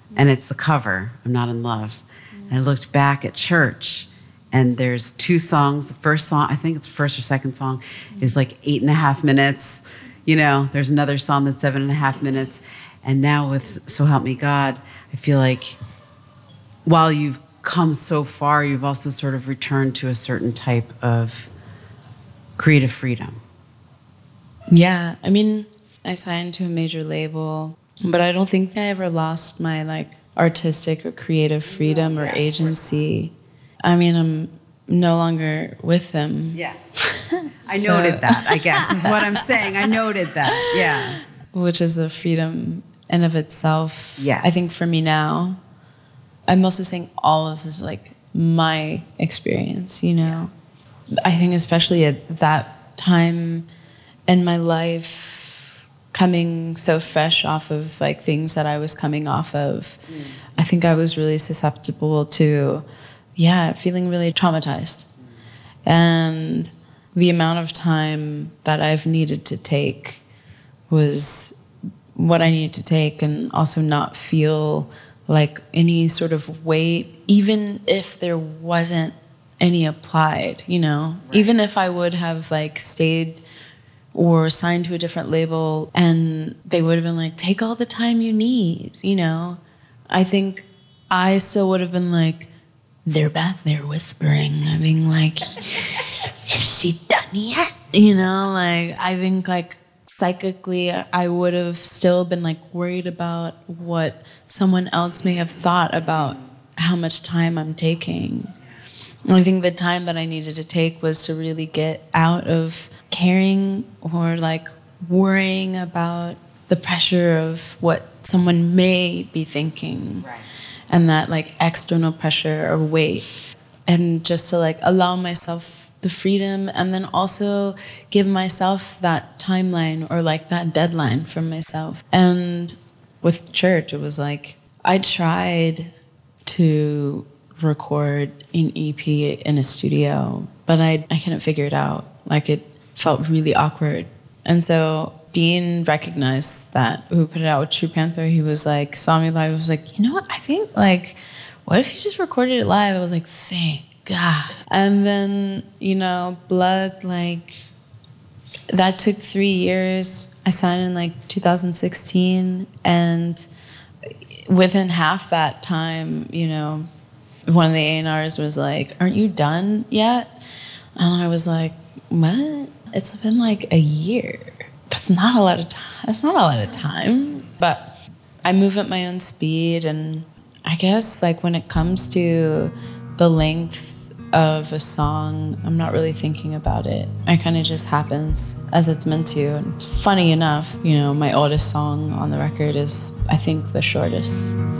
and it's the cover, I'm Not in Love. And I looked back at church, and there's 2 songs. The first song, I think it's the first or second song, is like 8.5 minutes. You know, there's another song that's 7.5 minutes. And now with So Help Me God, I feel like while you've come so far, you've also sort of returned to a certain type of creative freedom. Yeah, I mean, I signed to a major label, but I don't think I ever lost my like artistic or creative freedom or agency. I mean, I'm no longer with them. Yes. I noted that, I guess, is what I'm saying. I noted that, yeah. Which is a freedom in of itself. Yes. I think for me now, I'm also saying all of this is like my experience, you know? I think especially at that time in my life, coming so fresh off of like things that I was coming off of, I think I was really susceptible to, feeling really traumatized. And the amount of time that I've needed to take was what I needed to take, and also not feel like any sort of weight, even if there wasn't any applied, you know? Right. Even if I would have like stayed or signed to a different label and they would have been like, take all the time you need, you know? I think I still would have been like, they're back there whispering, I mean, like, is she done yet? You know, like, I think like psychically I would have still been like worried about what someone else may have thought about how much time I'm taking. And I think the time that I needed to take was to really get out of caring or like worrying about the pressure of what someone may be thinking. Right. And that like external pressure or weight, and just to like allow myself the freedom, and then also give myself that timeline or like that deadline for myself. And with church, it was like I tried to record an EP in a studio, but I couldn't figure it out. Like it felt really awkward. And so Dean recognized that, who put it out with True Panther. He was like, saw me live, was like, you know what, I think like, what if you just recorded it live? I was like, thank God. And then, you know, Blood, like, that took 3 years. I signed in like 2016, and within half that time, you know, one of the A&Rs was like, aren't you done yet? And I was like, what? It's been like a year. That's not a lot of time. That's not a lot of time. But I move at my own speed, and I guess like when it comes to the length of a song, I'm not really thinking about it. It kind of just happens as it's meant to. And funny enough, you know, my oldest song on the record is, I think, the shortest.